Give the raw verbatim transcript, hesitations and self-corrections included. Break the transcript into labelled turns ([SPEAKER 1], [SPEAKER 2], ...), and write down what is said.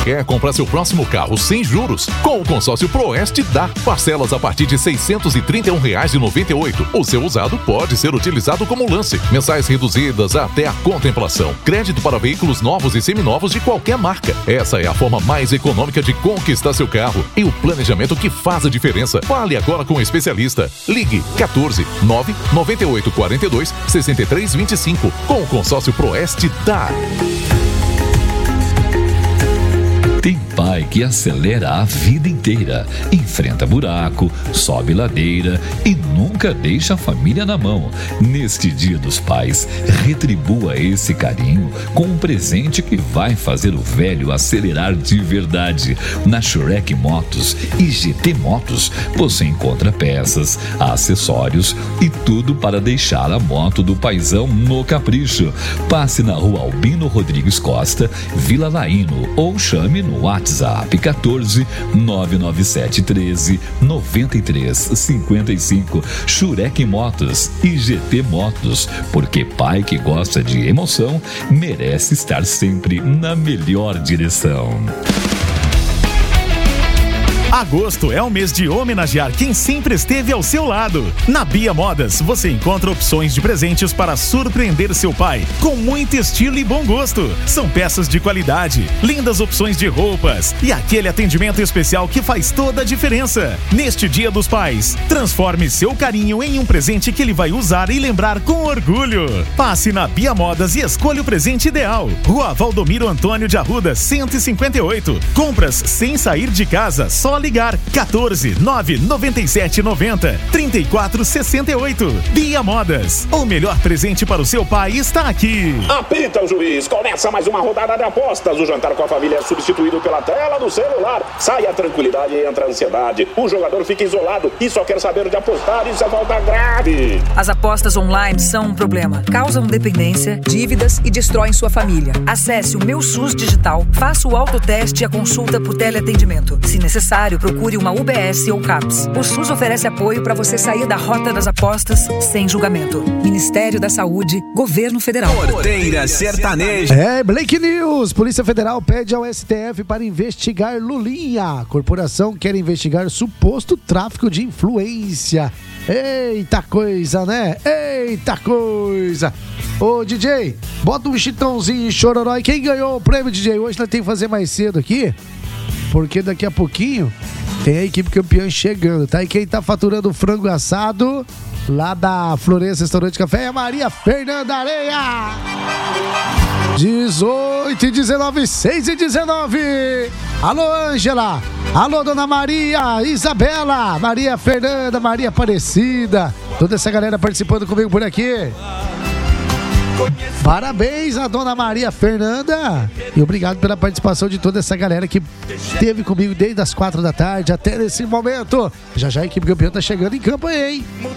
[SPEAKER 1] Quer comprar seu próximo carro sem juros? Com o consórcio Proeste dá. Parcelas a partir de seiscentos e trinta e um reais e noventa e oito centavos. O seu usado pode ser utilizado como lance. Mensais reduzidas até a contemplação. Crédito para veículos novos e seminovos de qualquer marca. Essa é a forma mais econômica de conquistar seu carro e o planejamento que faz a diferença. Fale agora com o especialista. Ligue quatorze, nove, noventa e oito, quarenta e dois, sessenta e três, vinte e cinco. Com o consórcio Proeste dá.
[SPEAKER 2] Tem pai que acelera a vida inteira, enfrenta buraco, sobe ladeira e nunca deixa a família na mão. Neste Dia dos Pais, retribua esse carinho com um presente que vai fazer o velho acelerar de verdade. Na Shurek Motos e G T Motos, você encontra peças, acessórios e tudo para deixar a moto do paizão no capricho. Passe na Rua Albino Rodrigues Costa, Vila Laíno, ou chame no WhatsApp quatorze, nove nove sete, treze, noventa e três, cinquenta e cinco. Shurek Motos e G T Motos, porque pai que gosta de emoção merece estar sempre na melhor direção.
[SPEAKER 3] Agosto é o mês de homenagear quem sempre esteve ao seu lado. Na Bia Modas, você encontra opções de presentes para surpreender seu pai, com muito estilo e bom gosto. São peças de qualidade, lindas opções de roupas e aquele atendimento especial que faz toda a diferença. Neste Dia dos Pais, transforme seu carinho em um presente que ele vai usar e lembrar com orgulho. Passe na Bia Modas e escolha o presente ideal. Rua Valdomiro Antônio de Arruda, cento e cinquenta e oito. Compras sem sair de casa, só ligar quatorze, nove, noventa e sete, noventa, trinta e quatro, sessenta e oito. Bia Modas, o melhor presente para o seu pai está aqui.
[SPEAKER 4] Apita o juiz, começa mais uma rodada de apostas. O jantar com a família é substituído pela tela do celular. Sai a tranquilidade e entra a ansiedade. O jogador fica isolado e só quer saber de apostar. Isso é falta grave.
[SPEAKER 5] As apostas online são um problema. Causam dependência, dívidas e destroem sua família. Acesse o Meu SUS Digital, faça o autoteste e a consulta por teleatendimento. Se necessário, procure uma U B S ou CAPS. O SUS oferece apoio para você sair da rota das apostas sem julgamento. Ministério da Saúde, Governo Federal.
[SPEAKER 6] Porteira Sertaneja.
[SPEAKER 7] É, Blake News. Polícia Federal pede ao S T F para investigar Lulinha. A corporação quer investigar suposto tráfico de influência. Eita coisa, né? Eita coisa. Ô, D J, bota um chitãozinho em Chororó. E quem ganhou o prêmio, D J? Hoje nós temos que fazer mais cedo aqui, porque daqui a pouquinho tem a equipe campeã chegando, tá? E quem tá faturando o frango assado lá da Florença Restaurante Café é a Maria Fernanda Areia. dezoito e dezenove, seis e dezenove. Alô, Ângela. Alô, Dona Maria, Isabela, Maria Fernanda, Maria Aparecida. Toda essa galera participando comigo por aqui. Parabéns a Dona Maria Fernanda e obrigado pela participação de toda essa galera que esteve comigo desde as quatro da tarde até nesse momento. Já já a equipe campeã tá chegando em campo aí, hein?